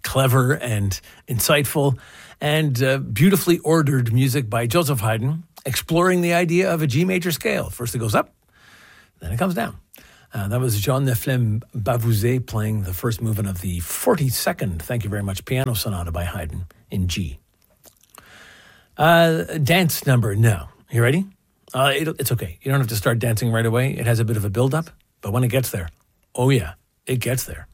clever and insightful and beautifully ordered music by Joseph Haydn, exploring the idea of a G major scale. First it goes up, then it comes down. That was Jean Nephlem Bavouzet playing the first movement of the 42nd, thank you very much, piano sonata by Haydn in G. Dance number, no. You ready? It's okay. You don't have to start dancing right away. It has a bit of a build-up, but when it gets there, oh yeah, it gets there.